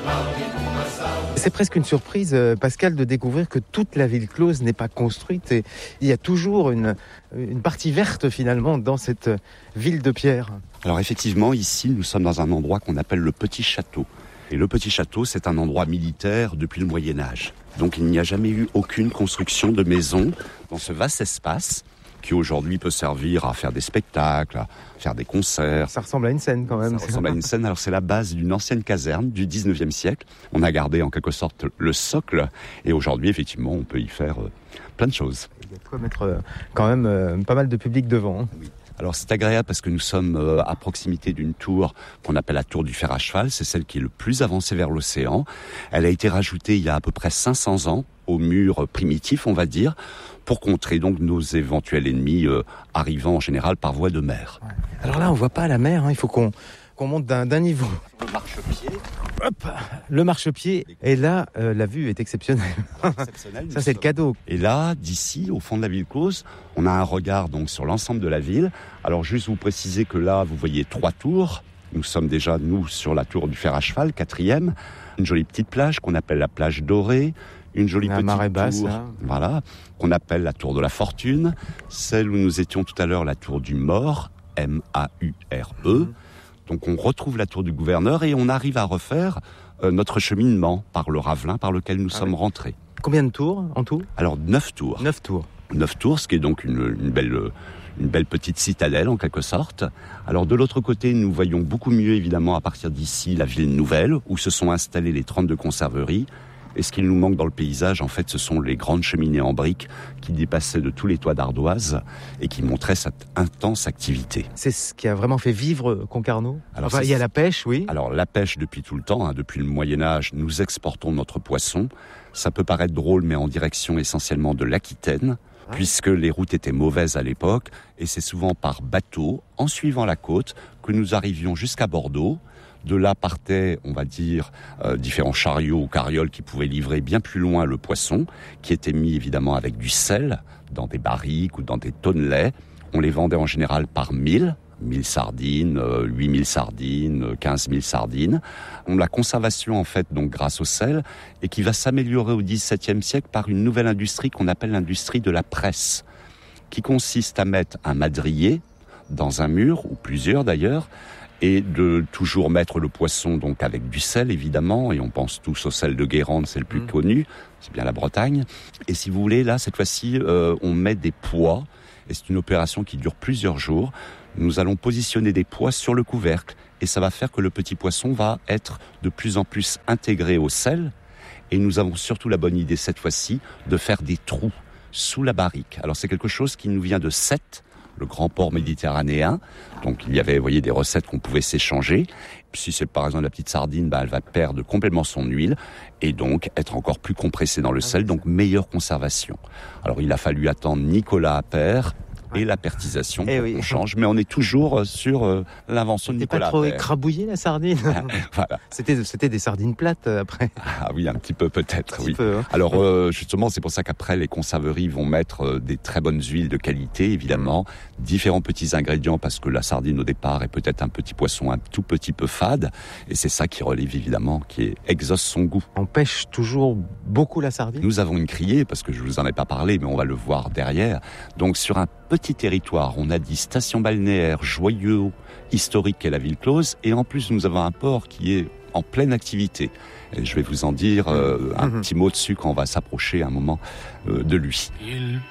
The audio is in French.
C'est presque une surprise, Pascal, de découvrir que toute la ville close n'est pas construite et il y a toujours une partie verte finalement dans cette ville de pierre. Alors effectivement, ici, nous sommes dans un endroit qu'on appelle le Petit Château. Et le Petit Château, c'est un endroit militaire depuis le Moyen-Âge. Donc il n'y a jamais eu aucune construction de maison dans ce vaste espace qui aujourd'hui peut servir à faire des spectacles, à faire des concerts. Ça ressemble à une scène quand même. Ça ressemble à une scène. Alors c'est la base d'une ancienne caserne du 19e siècle. On a gardé en quelque sorte le socle et aujourd'hui effectivement on peut y faire plein de choses. Il y a de quoi mettre quand même pas mal de public devant. Oui. Alors c'est agréable parce que nous sommes à proximité d'une tour qu'on appelle la tour du fer à cheval. C'est celle qui est le plus avancée vers l'océan. Elle a été rajoutée il y a à peu près 500 ans au mur primitif, on va dire, pour contrer donc nos éventuels ennemis arrivant en général par voie de mer. Ouais. Alors là, on voit pas la mer, il faut qu'on monte d'un niveau. Le marchepied. Hop, le marchepied. Et là, la vue est exceptionnelle. Ça, c'est le cadeau. Et là, d'ici, au fond de la ville close, on a un regard donc sur l'ensemble de la ville. Alors, juste vous préciser que là, vous voyez 3 tours. Nous sommes déjà, nous, sur la tour du fer à cheval, 4e. Une jolie petite plage qu'on appelle la plage dorée. Une jolie petite marée basse, tour, voilà, qu'on appelle la tour de la fortune. Celle où nous étions tout à l'heure, la tour du Maure, M-A-U-R-E. Donc on retrouve la tour du gouverneur et on arrive à refaire notre cheminement par le Ravelin par lequel nous sommes rentrés. Combien de tours en tout ? Alors 9 tours. 9 tours. 9 tours, ce qui est donc une belle petite citadelle en quelque sorte. Alors de l'autre côté, nous voyons beaucoup mieux évidemment à partir d'ici la ville nouvelle où se sont installées les 32 conserveries. Et ce qui nous manque dans le paysage, en fait, ce sont les grandes cheminées en briques qui dépassaient de tous les toits d'ardoise et qui montraient cette intense activité. C'est ce qui a vraiment fait vivre Concarneau ? Alors, il y a la pêche, oui. Alors la pêche depuis tout le temps, depuis le Moyen-Âge, nous exportons notre poisson. Ça peut paraître drôle, mais en direction essentiellement de l'Aquitaine, puisque les routes étaient mauvaises à l'époque. Et c'est souvent par bateau, en suivant la côte, que nous arrivions jusqu'à Bordeaux. De là partaient, on va dire, différents chariots ou carrioles qui pouvaient livrer bien plus loin le poisson, qui était mis évidemment avec du sel, dans des barriques ou dans des tonnelets. On les vendait en général par 1000 sardines, 8000 sardines, 15 000 sardines. La conservation, en fait, donc grâce au sel, et qui va s'améliorer au XVIIe siècle par une nouvelle industrie qu'on appelle l'industrie de la presse, qui consiste à mettre un madrier dans un mur, ou plusieurs d'ailleurs, et de toujours mettre le poisson donc avec du sel évidemment, et on pense tous au sel de Guérande, c'est le plus connu, c'est bien la Bretagne. Et si vous voulez, là cette fois-ci, on met des pois, et c'est une opération qui dure plusieurs jours. Nous allons positionner des pois sur le couvercle, et ça va faire que le petit poisson va être de plus en plus intégré au sel, et nous avons surtout la bonne idée cette fois-ci de faire des trous sous la barrique. Alors c'est quelque chose qui nous vient de Sète, le grand port méditerranéen. Donc il y avait, vous voyez, des recettes qu'on pouvait s'échanger. Si c'est par exemple la petite sardine, elle va perdre complètement son huile et donc être encore plus compressée dans le sel, donc meilleure conservation. Alors il a fallu attendre Nicolas Appert et la pertisation on change, mais on est toujours sur l'invention de Nicolas Appert. C'était pas trop écrabouillé la sardine. Voilà. C'était des sardines plates après. Ah oui, un petit peu peut-être, oui. Peu, hein. Alors justement, c'est pour ça qu'après les conserveries vont mettre des très bonnes huiles de qualité, évidemment, différents petits ingrédients parce que la sardine au départ est peut-être un petit poisson un tout petit peu fade, et c'est ça qui relève évidemment, qui exauce son goût. On pêche toujours beaucoup la sardine. Nous avons une criée, parce que je vous en ai pas parlé, mais on va le voir derrière. Donc sur un petit territoire, on a dit station balnéaire, joyeux, historique qu'est la ville close, et en plus nous avons un port qui est en pleine activité. Et je vais vous en dire un petit mot dessus quand on va s'approcher un moment de lui.